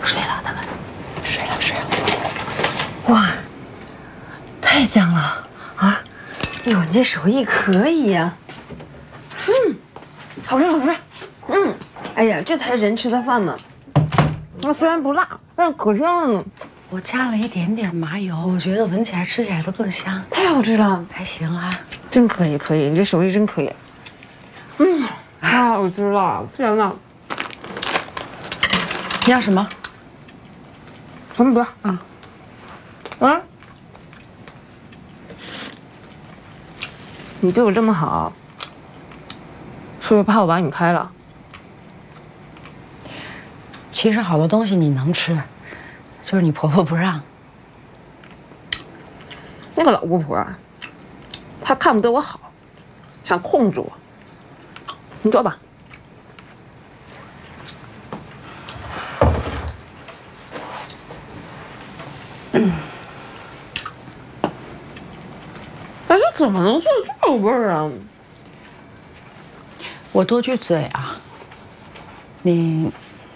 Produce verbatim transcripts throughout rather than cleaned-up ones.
睡了，他们睡了睡了。哇，太香了啊！哟，你这手艺可以呀、啊。嗯，好吃好吃。嗯，哎呀，这才是人吃的饭嘛。那虽然不辣，但是可香了呢。 我加了一点点麻油，我觉得闻起来、吃起来都更香。 太好吃了， 还行啊， 真可以可以，你这手艺真可以。嗯，太好吃了，天哪！ 你要什么？ 什么不要？啊？啊？你对我这么好，是不是怕我把你开了？ 其实好多东西你能吃，就是你婆婆不让。 那个老姑婆啊，她看不得我好，想控制我。你坐吧。嗯。但是怎么能做这种味儿啊？ 我多句嘴啊，你，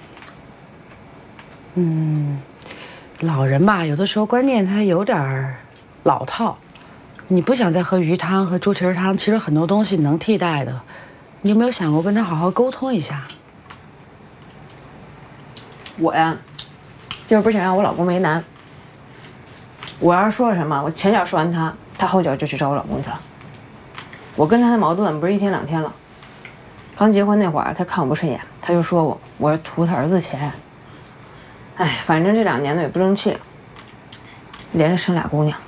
嗯，老人吧，有的时候观念他有点老套。你不想再喝鱼汤和猪蹄儿汤，其实很多东西能替代的。你有没有想过跟他好好沟通一下？ 我呀，就是不想让我老公为难。我要是说了什么，我前脚说完他，他后脚就去找我老公去了。我跟他的矛盾不是一天两天了。刚结婚那会儿，他看我不顺眼，他就说我我是图他儿子钱。哎，反正这两年呢也不争气，连着生俩姑娘。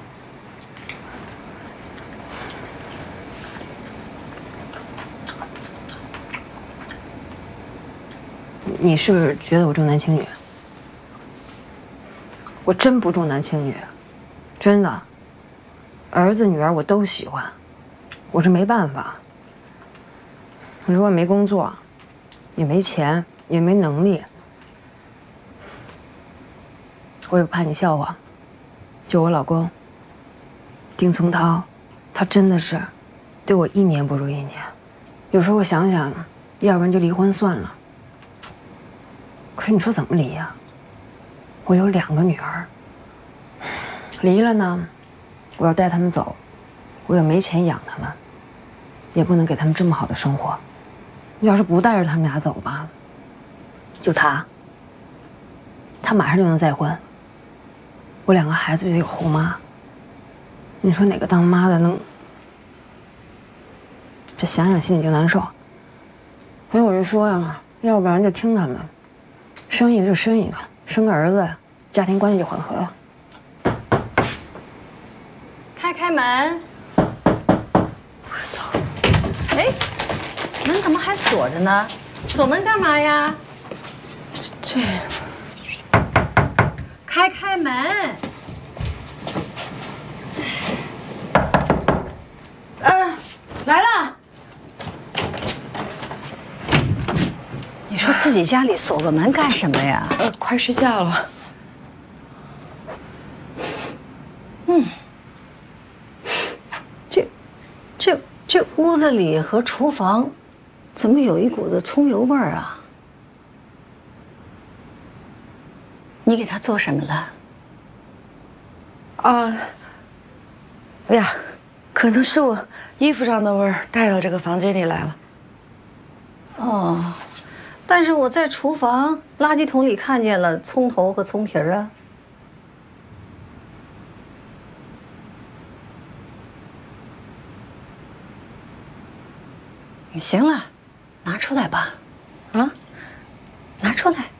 你是不是觉得我重男轻女？我真不重男轻女，真的。儿子女儿我都喜欢，我是没办法。你说我没工作，也没钱，也没能力，我也不怕你笑话。就我老公丁松涛，他真的是对我一年不如一年。有时候我想想，要不然就离婚算了。可是你说怎么离呀？我有两个女儿，离了呢，我要带他们走，我又没钱养他们，也不能给他们这么好的生活。要是不带着他们俩走吧，就他，他马上就能再婚，我两个孩子就有后妈。你说哪个当妈的能？这想想心里就难受。所以我就说呀，要不然就听他们。生一个就生一个，生个儿子，家庭关系就缓和了。 开开门。不知道。哎，门怎么还锁着呢？锁门干嘛呀？ 这， 开开门。 嗯，来了。 你说自己家里锁个门干什么呀？ 呃，快睡觉了。 嗯，这、这、这屋子里和厨房，怎么有一股子葱油味儿啊？你给他做什么了？ 啊，哎呀，可能是我衣服上的味儿带到这个房间里来了。 哦。但是我在厨房垃圾桶里看见了葱头和葱皮儿啊。行了，拿出来吧，啊，拿出来。